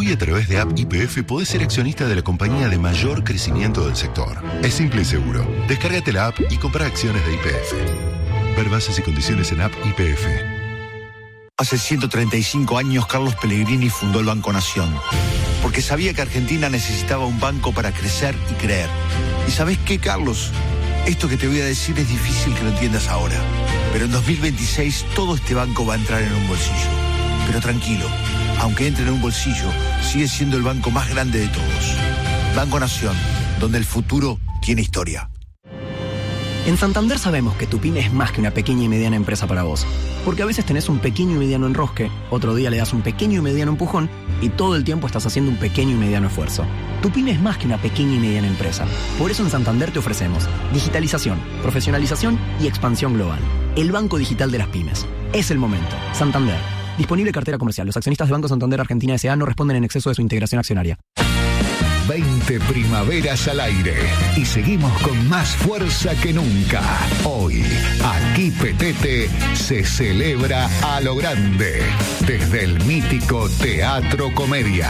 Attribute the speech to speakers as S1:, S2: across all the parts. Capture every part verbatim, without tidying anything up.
S1: Hoy a través de App Y P F podés ser accionista de la compañía de mayor crecimiento del sector. Es simple y seguro. Descárgate la app y compra acciones de Y P F. Ver bases y condiciones en App Y P F.
S2: Hace ciento treinta y cinco años Carlos Pellegrini fundó el Banco Nación, porque sabía que Argentina necesitaba un banco para crecer y creer. ¿Y sabés qué, Carlos? Esto que te voy a decir es difícil que lo entiendas ahora, pero en dos mil veintiséis todo este banco va a entrar en un bolsillo. Pero tranquilo, aunque entre en un bolsillo, sigue siendo el banco más grande de todos. Banco Nación, donde el futuro tiene historia.
S3: En Santander sabemos que tu pyme es más que una pequeña y mediana empresa para vos. Porque a veces tenés un pequeño y mediano enrosque, otro día le das un pequeño y mediano empujón y todo el tiempo estás haciendo un pequeño y mediano esfuerzo. Tu pyme es más que una pequeña y mediana empresa. Por eso en Santander te ofrecemos digitalización, profesionalización y expansión global. El banco digital de las pymes. Es el momento. Santander. Disponible cartera comercial. Los accionistas de Banco Santander Argentina S A no responden en exceso de su integración accionaria.
S4: veinte primaveras al aire y seguimos con más fuerza que nunca. Hoy, aquí Petete se celebra a lo grande desde el mítico Teatro Comedia.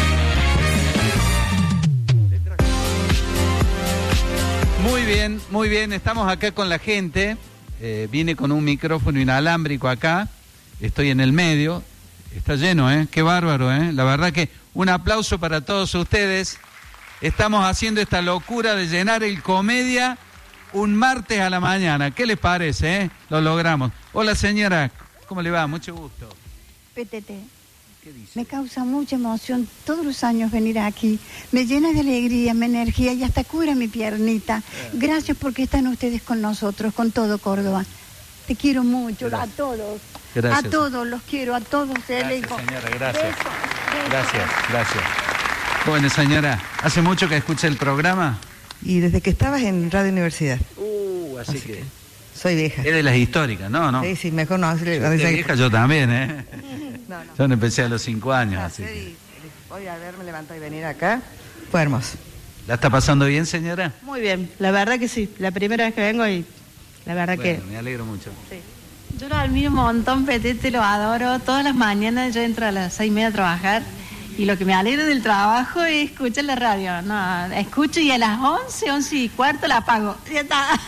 S5: Muy bien, muy bien, estamos acá con la gente. Eh, vine con un micrófono inalámbrico acá, estoy en el medio, está lleno, ¿eh? Qué bárbaro, ¿eh? La verdad que un aplauso para todos ustedes. Estamos haciendo esta locura de llenar el Comedia un martes a la mañana. ¿Qué les parece, eh? Lo logramos. Hola, señora, ¿cómo le va? Mucho gusto.
S6: Petete, ¿qué dice? Me causa mucha emoción todos los años venir aquí. Me llena de alegría, me energía y hasta cura mi piernita. Gracias porque están ustedes con nosotros, con todo Córdoba. Te quiero mucho, gracias. A todos. Gracias. A todos, los quiero, a todos.
S5: Gracias, señora, gracias. Beso, beso. Gracias, gracias. Bueno, señora, ¿hace mucho que escucha el programa?
S7: Y desde que estabas en Radio Universidad.
S5: Uh, así, así que... que...
S7: Soy vieja.
S5: Es de las históricas, ¿no? ¿no?
S7: Sí, sí, mejor no.
S5: Si usted vieja, yo también, ¿eh?
S7: no, no.
S5: Yo no empecé a los cinco años,
S7: no,
S5: así
S7: sí,
S5: que...
S7: Hoy haberme levantado y venir acá, fue hermoso.
S5: ¿La está pasando bien, señora?
S8: Muy bien, la verdad que sí. La primera vez que vengo y la verdad
S5: bueno,
S8: que...
S5: me alegro mucho.
S8: Sí. Yo lo admiro un montón, Petete, lo adoro. Todas las mañanas yo entro a las seis y media a trabajar y lo que me alegra del trabajo es escuchar la radio. No, escucho y a las once, once y cuarto la apago. Ya está.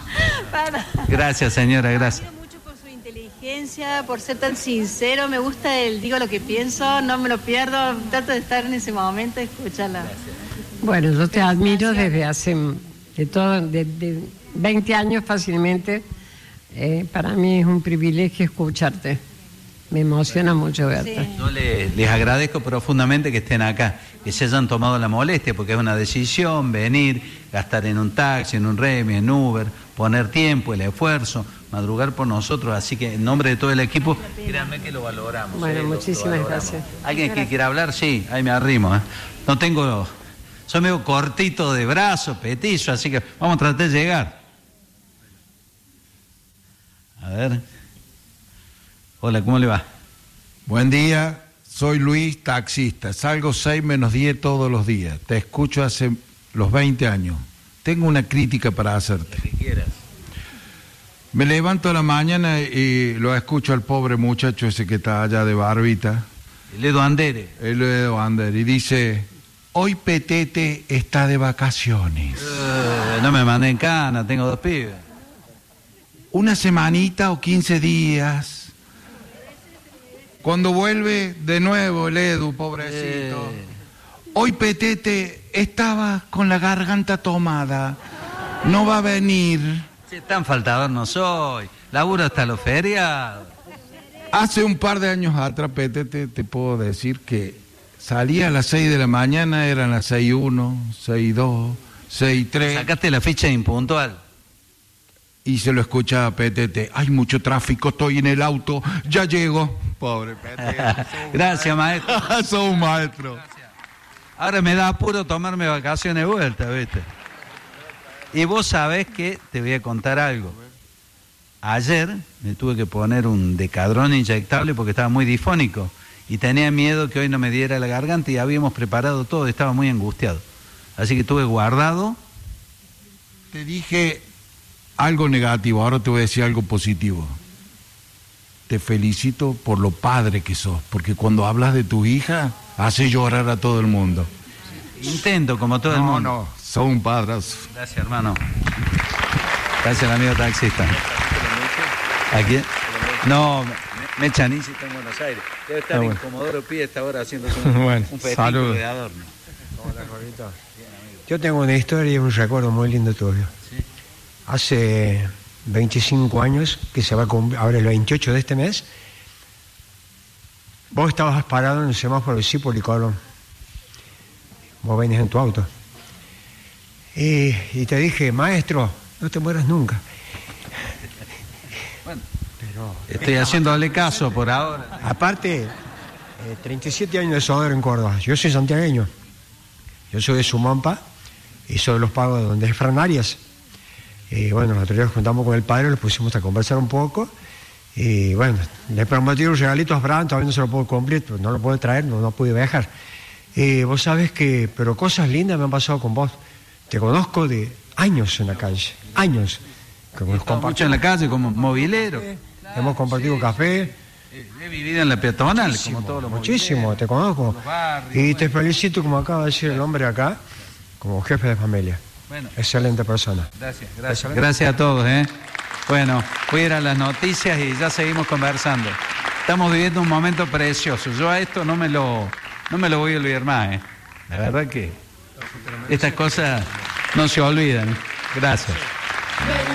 S5: Gracias, señora, gracias.
S8: Me admiro mucho por su inteligencia, por ser tan sincero. Me gusta el digo lo que pienso, no me lo pierdo. Trato de estar en ese momento y escucharla.
S9: Bueno, yo te admiro desde hace de todo, de, de veinte años fácilmente. Eh, para mí es un privilegio escucharte. Me emociona mucho verte.
S5: Sí. Yo les, les agradezco profundamente que estén acá, que se hayan tomado la molestia, porque es una decisión venir, gastar en un taxi, en un Remi, en Uber, poner tiempo, el esfuerzo, madrugar por nosotros. Así que en nombre de todo el equipo, créanme que lo valoramos.
S9: Bueno,
S5: eh,
S9: muchísimas
S5: lo, lo valoramos.
S9: gracias.
S5: ¿Alguien
S9: gracias.
S5: que quiera hablar? Sí, ahí me arrimo. ¿eh? No tengo... Soy medio cortito de brazo, petizo, así que vamos a tratar de llegar. A ver. Hola, ¿cómo le va?
S10: Buen día, soy Luis, taxista. Salgo seis menos diez todos los días. Te escucho hace los veinte años. Tengo una crítica para hacerte.
S5: Lo que quieras.
S10: Me levanto a la mañana y lo escucho al pobre muchacho ese que está allá de barbita.
S5: El Edo Andere.
S10: El Edo Andere. Y dice, hoy Petete está de vacaciones.
S5: Uh, no me mandé en cana, tengo dos pibes.
S10: Una semanita o quince días. Cuando vuelve de nuevo el Edu, pobrecito. Eh. Hoy Petete estaba con la garganta tomada. No va a venir.
S5: Si tan faltador no soy. Laburo hasta los feriados.
S10: Hace un par de años atrás, Petete, te puedo decir que salía a las seis de la mañana, eran las seis y uno, seis y dos, seis y tres.
S5: Sacaste la ficha impuntual.
S10: Y se lo escucha a Petete. Hay mucho tráfico, estoy en el auto, ya llego. Pobre Petete.
S5: Gracias, maestro.
S10: Sos un maestro.
S5: Gracias. Ahora me da apuro tomarme vacaciones de vuelta, ¿viste? Y vos sabés que te voy a contar algo. Ayer me tuve que poner un decadrón inyectable porque estaba muy difónico y tenía miedo que hoy no me diera la garganta y habíamos preparado todo, estaba muy angustiado. Así que tuve guardado.
S10: Te dije algo negativo, ahora te voy a decir algo positivo. te felicito por lo padre que sos, porque cuando hablas de tu hija, hace llorar a todo el mundo.
S5: Intento, como todo
S10: no,
S5: el mundo.
S10: No, no, son padres.
S5: Gracias, hermano. Gracias, amigo taxista. ¿Aquí? No, Mechanisi está en Buenos Aires. Debe estar
S11: Ah,
S5: en
S11: bueno.
S5: Comodoro Pi esta hora haciendo un,
S11: Bueno,
S5: un festín
S11: saludos.
S5: de adorno.
S11: Hola, Jorgito. Yo tengo una historia y un recuerdo muy lindo tuyo.
S5: Sí.
S11: Hace veinticinco años, que se va a cumplir, ahora el veintiocho de este mes, vos estabas parado en el semáforo de Cipoli Colón. Vos venís en tu auto. Y, y te dije, maestro, no te mueras nunca.
S5: Bueno,
S11: Pero,
S5: estoy haciéndole caso por ahora.
S11: aparte, eh, treinta y siete años de Sodero en Córdoba. Yo soy santiagueño. Yo soy de Sumampa y soy de los pagos de donde es Fran Arias. Y bueno, nosotros nos juntamos con el padre, nos pusimos a conversar un poco. Y bueno, le prometí un regalito a Fran, todavía no se lo puedo cumplir, pues no lo puedo traer, no, no pude viajar. Y vos sabés que, pero cosas lindas me han pasado con vos. Te conozco de años en la calle, años. Que nos
S5: Estamos mucho en la calle como movilero.
S11: Hemos compartido café.
S5: He vivido en la peatonal,
S11: Muchísimo,
S5: como todos los
S11: muchísimo,
S5: mobileros,
S11: te conozco.
S5: los barrios,
S11: Y
S5: bueno.
S11: te felicito, como acaba de decir el hombre acá, como jefe de familia.
S5: Bueno.
S11: Excelente persona.
S5: Gracias, gracias. Gracias a todos, ¿eh? Bueno, voy a ir a las noticias y ya seguimos conversando. Estamos viviendo un momento precioso. Yo a esto no me lo, no me lo voy a olvidar más, ¿eh? La verdad que estas cosas no se olvidan. Gracias.